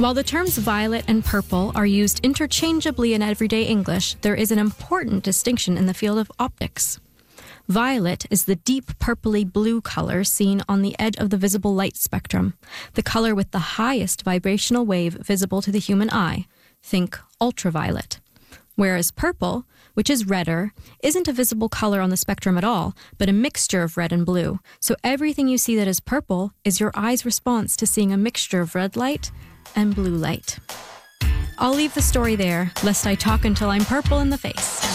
While the terms violet and purple are used interchangeably in everyday English, there is an important distinction in the field of optics. Violet is the deep purpley blue color seen on the edge of the visible light spectrum, the color with the highest vibrational wave visible to the human eye. Think ultraviolet. Whereas purple, which is redder, isn't a visible color on the spectrum at all, but a mixture of red and blue. So everything you see that is purple is your eye's response to seeing a mixture of red light and blue light. I'll leave the story there, lest I talk until I'm purple in the face.